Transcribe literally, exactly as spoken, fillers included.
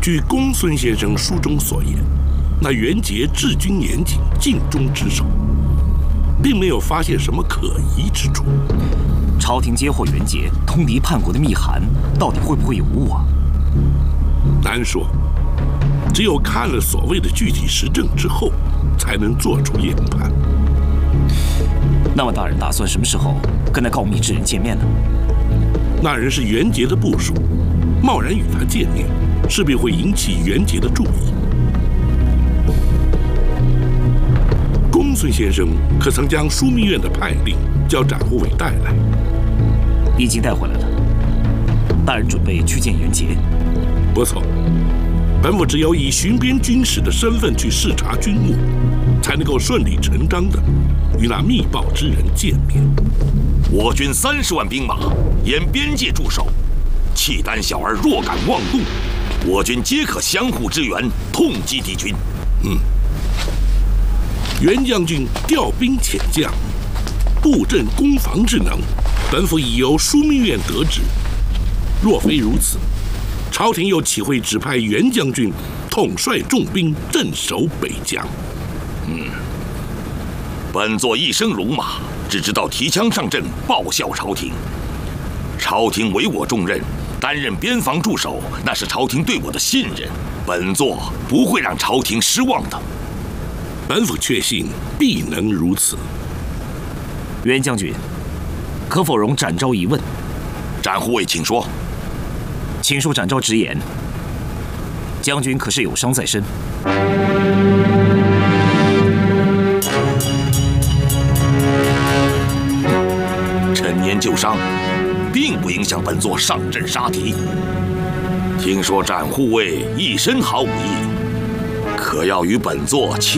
据公孙先生书中所言，那袁杰治军严谨，尽忠职守，并没有发现什么可疑之处。 朝廷接获袁杰通敌叛国的密函，到底会不会有误啊？ 难说，只有看了所谓的具体实证之后，才能做出研判。 那么大人打算什么时候跟那告密之人见面呢？ 那人是袁杰的部属，贸然与他见面，势必会引起袁杰的注意。公孙先生可曾将枢密院的派令叫展护卫带来？ 已经带回来了。大人准备去见袁杰？ 不错，本府只有以巡边军使的身份去视察军务，才能够顺理成章的与那密报之人见面。 我军三十万兵马沿边界驻守，契丹小儿若敢妄动，我军皆可相互支援，痛击敌军。 嗯，袁将军调兵遣将，布阵攻防之能，本府已由枢密院得知。若非如此，朝廷又岂会指派袁将军统帅重兵镇守北疆？ 嗯，本座一生戎马，只知道提枪上阵，报效朝廷。朝廷委我重任，担任边防驻守，那是朝廷对我的信任。本座不会让朝廷失望的。 本府确信必能如此。 袁将军，可否容展昭一问？ 展护卫，请说。 请恕展昭直言，将军可是有伤在身？ 陈年旧伤，并不影响本座上阵杀敌。听说展护卫一身好武艺，可要与本座